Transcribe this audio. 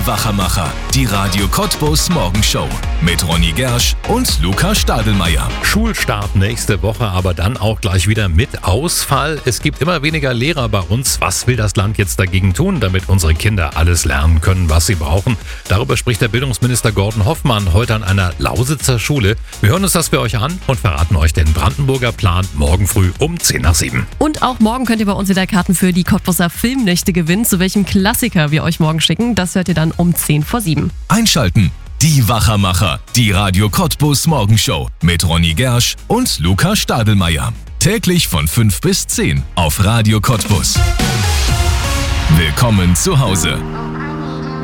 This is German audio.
Die Wachermacher, die Radio Cottbus Morgenshow mit Ronny Gersch und Luca Stadelmeier. Schulstart nächste Woche, aber dann auch gleich wieder mit Ausfall. Es gibt immer weniger Lehrer bei uns. Was will das Land jetzt dagegen tun, damit unsere Kinder alles lernen können, was sie brauchen? Darüber spricht der Bildungsminister Gordon Hoffmann heute an einer Lausitzer Schule. Wir hören uns das für euch an und verraten euch den Brandenburger Plan morgen früh um 6:10. Und auch morgen könnt ihr bei uns wieder Karten für die Cottbuser Filmnächte gewinnen. Zu welchem Klassiker wir euch morgen schicken, das hört ihr dann um 6:10. Einschalten. Die Wachermacher, die Radio Cottbus Morgenshow mit Ronny Gersch und Luca Stadelmeier. Täglich von 5 bis 10 auf Radio Cottbus. Willkommen zu Hause.